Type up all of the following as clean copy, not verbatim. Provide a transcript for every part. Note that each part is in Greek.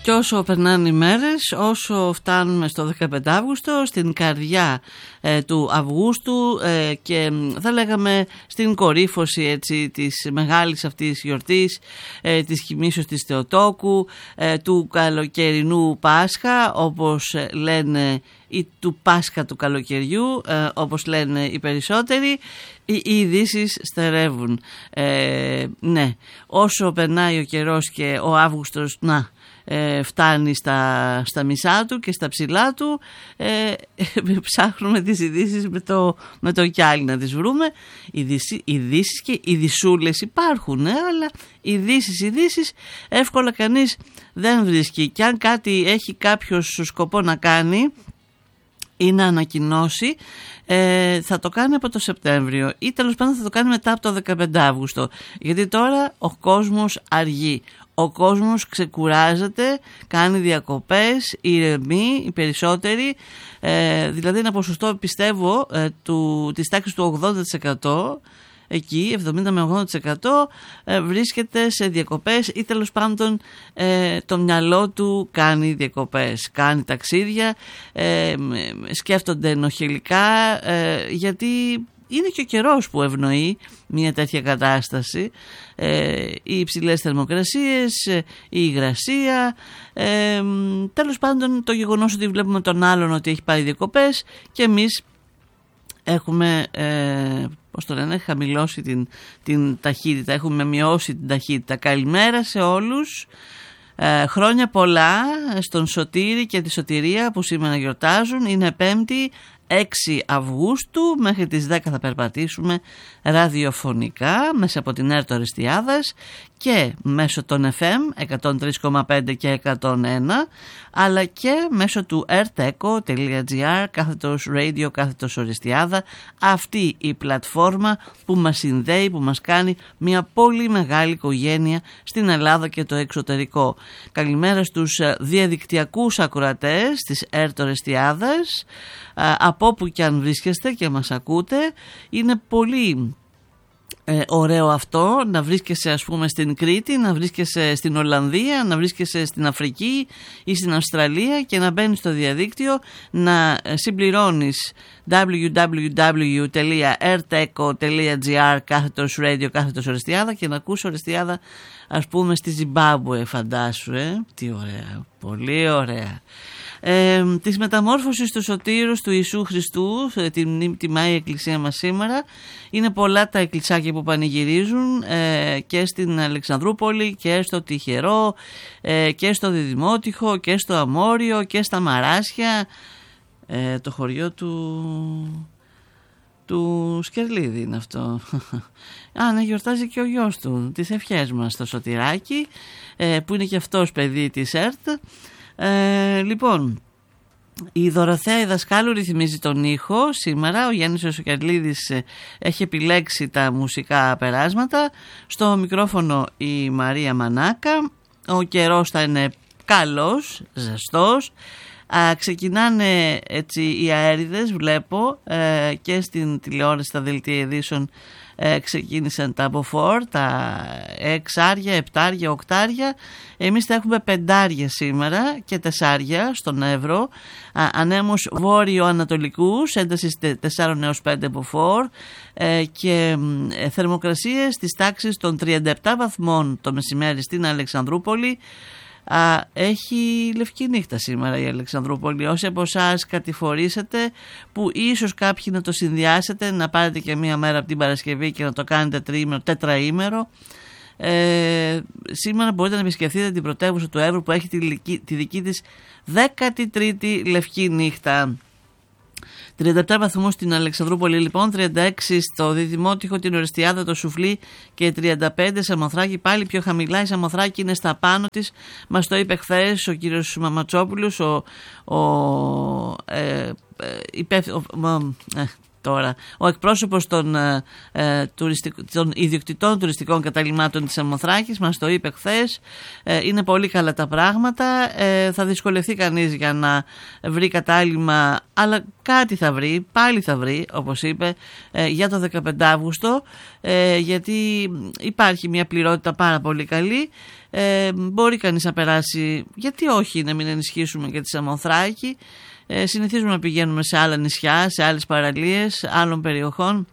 Και όσο περνάνε οι μέρες, όσο φτάνουμε στο 15 Αύγουστο, στην καρδιά του Αυγούστου και θα λέγαμε στην κορύφωση έτσι, της μεγάλης αυτής γιορτής, της Κοιμήσεως της Θεοτόκου, του καλοκαιρινού Πάσχα, όπως λένε, ή του Πάσχα του καλοκαιριού, όπως λένε οι περισσότεροι. Οι ειδήσεις στερεύουν. Ναι, όσο περνάει ο καιρός και ο Αύγουστος φτάνει στα μισά του και στα ψηλά του, ψάχνουμε τις ειδήσεις με το κιάλι να τις βρούμε. Ειδήσεις και ειδησούλες υπάρχουν, αλλά ειδήσεις εύκολα κανείς δεν βρίσκει. Και αν κάτι έχει κάποιος σκοπό να κάνει ή να ανακοινώσει, θα το κάνει από το Σεπτέμβριο ή τέλος πάντων θα το κάνει μετά από το 15 Αύγουστο, γιατί τώρα ο κόσμος αργεί, ο κόσμος ξεκουράζεται, κάνει διακοπές, ηρεμεί οι περισσότεροι, δηλαδή ένα ποσοστό πιστεύω της τάξης του 80%, εκεί 70 με 80% βρίσκεται σε διακοπές ή τέλος πάντων το μυαλό του κάνει διακοπές, κάνει ταξίδια, σκέφτονται ενοχελικά, γιατί είναι και ο καιρός που ευνοεί μια τέτοια κατάσταση, οι υψηλές θερμοκρασίες, η υγρασία, τέλος πάντων το γεγονός ότι βλέπουμε τον άλλον ότι έχει πάρει διακοπές και εμείς έχουμε χαμηλώσει την ταχύτητα, έχουμε μειώσει την ταχύτητα. Καλημέρα σε όλους, χρόνια πολλά στον Σωτήρη και τη Σωτηρία που σήμερα γιορτάζουν. Είναι 5η 6 Αυγούστου, μέχρι τις 10 θα περπατήσουμε ραδιοφωνικά μέσα από την ΕΡΤ Ορεστιάδας και μέσω των FM 103,5 και 101, αλλά και μέσω του rteco.gr /radio Ορεστιάδα, αυτή η πλατφόρμα που μας συνδέει, που μας κάνει μια πολύ μεγάλη οικογένεια στην Ελλάδα και το εξωτερικό. Καλημέρα στους διαδικτυακούς ακροατές της ΕΡΤ Ορεστιάδας, από όπου και αν βρίσκεστε και μας ακούτε. Είναι πολύ ωραίο αυτό να βρίσκεσαι ας πούμε στην Κρήτη, να βρίσκεσαι στην Ολλανδία, να βρίσκεσαι στην Αφρική ή στην Αυστραλία και να μπαίνεις στο διαδίκτυο, να συμπληρώνεις www.rteco.gr /radio Ορεστιάδα και να ακούς Ορεστιάδα ας πούμε στη Ζιμπάμπουε, φαντάσου, τι ωραία, πολύ ωραία. Της μεταμόρφωσης του Σωτήρους του Ιησού Χριστού την τιμάει η Εκκλησία μας σήμερα. Είναι πολλά τα εκκλησάκια που πανηγυρίζουν και στην Αλεξανδρούπολη και στο Τυχερό και στο Διδημότυχο και στο Αμόριο και στα Μαράσια, το χωριό του Σκερλίδη είναι αυτό. Ναι, γιορτάζει και ο γιος του. Τις ευχές μας στο Σωτηράκι, που είναι και αυτός παιδί της ΕΡΤ. Λοιπόν, η Δωροθέα η δασκάλου ρυθμίζει τον ήχο σήμερα. Ο Γιάννης ο Σοκερλίδης έχει επιλέξει τα μουσικά περάσματα. Στο μικρόφωνο η Μαρία Μανάκα. Ο καιρός θα είναι καλός, ζεστός. Ξεκινάνε έτσι οι αέριδες, βλέπω, και στην τηλεόραση, στα δελτία ειδήσεων ξεκίνησαν τα μποφόρ, τα 6, 7, 8. Εμείς θα έχουμε 5 σήμερα και 4 στον Εύρο. Ανέμους βόρειο-ανατολικούς, έντασης 4 έως 5 μποφόρ, και θερμοκρασίες της τάξης των 37 βαθμών το μεσημέρι στην Αλεξανδρούπολη. Έχει λευκή νύχτα σήμερα η Αλεξανδρούπολη. Όσοι από εσάς κατηφορήσετε, που ίσως κάποιοι να το συνδυάσετε, να πάρετε και μία μέρα από την Παρασκευή και να το κάνετε τετραήμερο, σήμερα μπορείτε να επισκεφτείτε την πρωτεύουσα του Εύρου που έχει τη δική της 13η λευκή νύχτα. 37 βαθμούς στην Αλεξανδρούπολη λοιπόν, 36 στο Διδημότυχο, την Ορεστιάδα, το Σουφλί και 35 Σαμοθράκη. Πάλι πιο χαμηλά, η Σαμοθράκη είναι στα πάνω της. Μας το είπε χθες ο κύριος Μαματσόπουλος, τώρα. Ο εκπρόσωπος των ιδιοκτητών τουριστικών καταλυμάτων της Σαμοθράκης μας το είπε χθες. Είναι πολύ καλά τα πράγματα. Θα δυσκολευτεί κανείς για να βρει κατάλημα, αλλά κάτι θα βρει, πάλι θα βρει, όπως είπε, για το 15 Αύγουστο, γιατί υπάρχει μια πληρότητα πάρα πολύ καλή. Μπορεί κανείς να περάσει, γιατί όχι να μην ενισχύσουμε και τη Σαμοθράκη. Συνηθίζουμε να πηγαίνουμε σε άλλα νησιά, σε άλλες παραλίες άλλων περιοχών,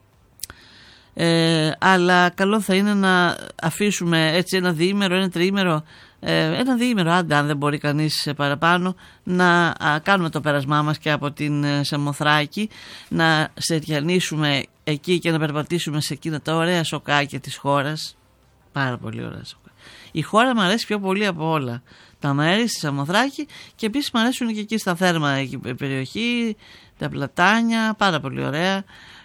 αλλά καλό θα είναι να αφήσουμε έτσι ένα διήμερο, ένα τριήμερο, ένα διήμερο, αν δεν μπορεί κανείς παραπάνω, να κάνουμε το πέρασμά μας και από την Σαμοθράκη, να σεριανίσουμε εκεί και να περπατήσουμε σε εκείνα τα ωραία σοκάκια της χώρας. Πάρα πολύ ωραία σοκάκια. Η χώρα μου αρέσει πιο πολύ από όλα. Τα μέρη στη Σαμοθράκη, και επίσης μου αρέσουν και εκεί στα Θέρμα, εκεί περιοχή, τα πλατάνια, πάρα πολύ ωραία.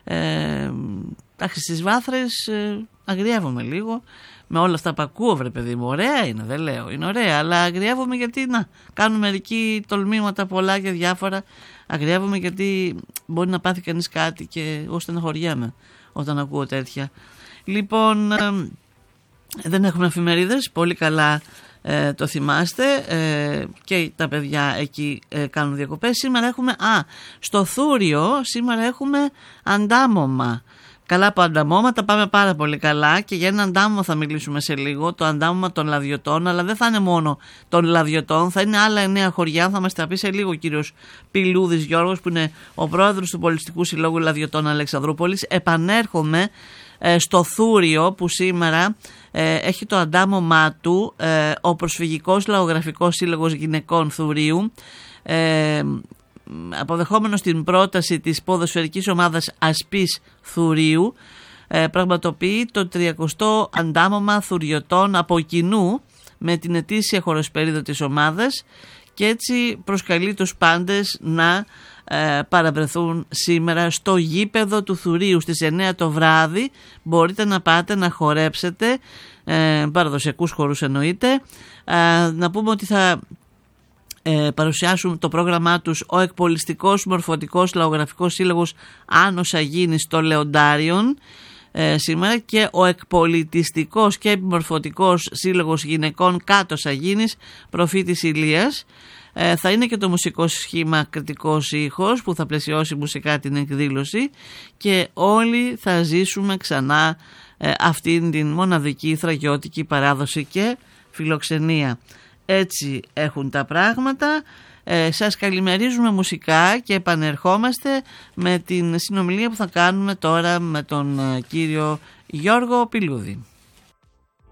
Στις Βάθρες αγριεύομαι λίγο με όλα αυτά που ακούω, βρε παιδί μου. Ωραία είναι, δεν λέω, είναι ωραία, αλλά αγριεύομαι γιατί να κάνουν μερικοί τολμήματα πολλά και διάφορα. Αγριεύομαι γιατί μπορεί να πάθει κανείς κάτι και εγώ στεναχωριέμαι όταν ακούω τέτοια. Λοιπόν, δεν έχουμε εφημερίδες, πολύ καλά το θυμάστε, και τα παιδιά εκεί κάνουν διακοπές. Σήμερα έχουμε, στο Θούριο σήμερα έχουμε αντάμωμα. Καλά από ανταμώματα πάμε πάρα πολύ καλά, και για ένα αντάμωμα θα μιλήσουμε σε λίγο, το αντάμωμα των Λαδιωτών, αλλά δεν θα είναι μόνο των Λαδιωτών, θα είναι άλλα 9 χωριά. Θα μας τα πει σε λίγο ο κύριος Πιλούδης Γιώργος, που είναι ο πρόεδρος του Πολιτιστικού Συλλόγου Λαδιωτών Αλεξανδρούπολης. Επανέρχομαι στο Θούριο, που σήμερα έχει το αντάμωμά του ο Προσφυγικός Λαογραφικός Σύλλογος Γυναικών Θουρίου, αποδεχόμενος την πρόταση της ποδοσφαιρικής ομάδας Ασπής Θουρίου, πραγματοποιεί το 30ο αντάμωμα θουριωτών από κοινού με την ετήσια χοροσπερίδα της ομάδας, και έτσι προσκαλεί τους πάντες να παραβρεθούν σήμερα στο γήπεδο του Θουρίου στις 9 το βράδυ. Μπορείτε να πάτε να χορέψετε, παραδοσιακούς χορούς εννοείται. Να πούμε ότι θα παρουσιάσουν το πρόγραμμά τους ο Εκπολιστικός Μορφωτικός Λαογραφικός Σύλλογος Άνος Αγίνης στο Λεοντάριον σήμερα, και ο Εκπολιτιστικός και Επιμορφωτικός Σύλλογος Γυναικών Κάτος Αγίνης Προφήτης Ηλίας. Θα είναι και το μουσικό σχήμα Κρητικός Ήχος που θα πλαισιώσει μουσικά την εκδήλωση, και όλοι θα ζήσουμε ξανά αυτήν την μοναδική θραγιώτικη παράδοση και φιλοξενία. Έτσι έχουν τα πράγματα. Σας καλημερίζουμε μουσικά και επανερχόμαστε με την συνομιλία που θα κάνουμε τώρα με τον κύριο Γιώργο Πιλούδη.